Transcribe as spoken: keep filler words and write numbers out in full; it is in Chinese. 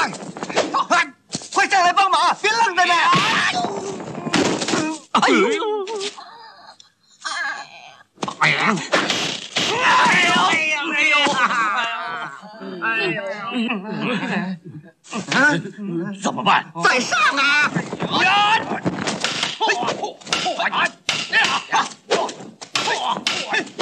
快上来帮忙，别愣着呢！哎呦！哎呀！哎呦！哎呀！哎呦！哎呦！嗯，怎么办？再上啊！